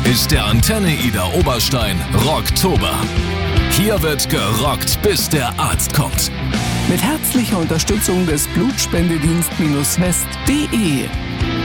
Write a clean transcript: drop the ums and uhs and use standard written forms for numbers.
ist der Antenne Ida Oberstein Rocktober. Hier wird gerockt, bis der Arzt kommt. Mit herzlicher Unterstützung des Blutspendedienst-west.de.